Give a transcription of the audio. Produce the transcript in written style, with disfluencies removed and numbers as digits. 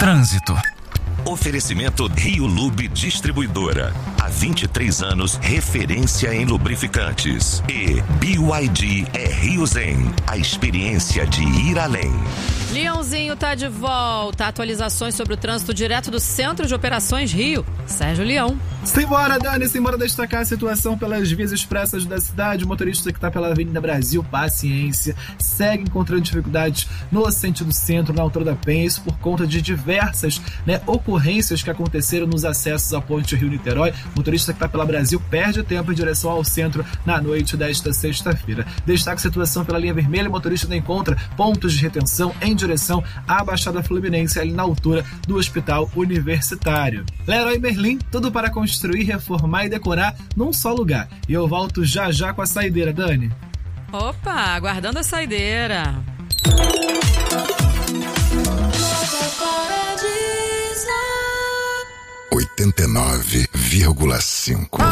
Trânsito. Oferecimento Rio Lube Distribuidora. Há 23 anos, referência em lubrificantes. E BYD é Rio Zen, a experiência de ir além. Leãozinho tá de volta. Atualizações sobre o trânsito direto do Centro de Operações Rio. Sérgio Leão. Simbora, Dani, simbora destacar a situação pelas vias expressas da cidade. O motorista que está pela Avenida Brasil, paciência, segue encontrando dificuldades no sentido centro, na altura da Penha. Isso por conta de diversas ocorrências que aconteceram nos acessos à ponte Rio-Niterói. O motorista que está pela Brasil perde tempo em direção ao centro na noite desta sexta-feira. Destaca a situação pela linha vermelha. O motorista ainda encontra pontos de retenção em direção à Baixada Fluminense, ali na altura do Hospital Universitário. Leroy Merlin, tudo para construir, reformar e decorar num só lugar. E eu volto já já com a saideira, Dani. Opa, aguardando a saideira. 89,5